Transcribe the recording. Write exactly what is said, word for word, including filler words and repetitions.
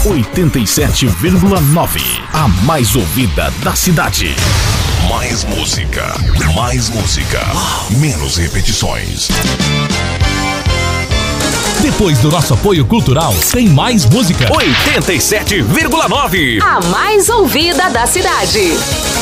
oitenta e sete vírgula nove. A mais ouvida da cidade. Mais música, mais música, menos repetições. Depois do nosso apoio cultural, tem mais música. oitenta e sete vírgula nove. A mais ouvida da cidade.